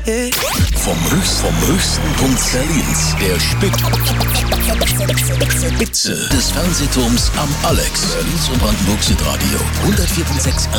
Vom höchsten Punkt Berlins, der Spitze des Fernsehturms am Alex. Berlins und Brandenburgs Hitradio 104.6